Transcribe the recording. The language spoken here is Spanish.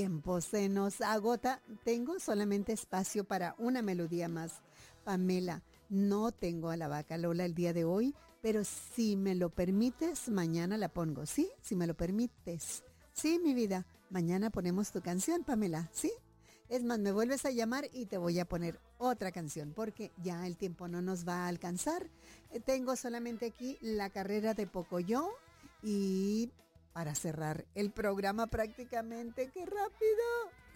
Tiempo se nos agota. Tengo solamente espacio para una melodía más. Pamela, no tengo a la vaca Lola el día de hoy, pero si me lo permites, mañana la pongo, ¿sí? Si me lo permites. Sí, mi vida, mañana ponemos tu canción, Pamela, ¿sí? Es más, me vuelves a llamar y te voy a poner otra canción, porque ya el tiempo no nos va a alcanzar. Tengo solamente aquí la carrera de Pocoyo y para cerrar el programa prácticamente, ¡qué rápido!